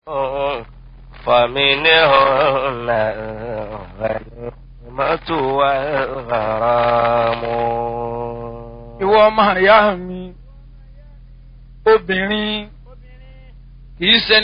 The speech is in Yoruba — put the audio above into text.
فمنهن الغنيمة والغرام. ìwọ ọmọ ìyá mi obìnrin kì í ṣe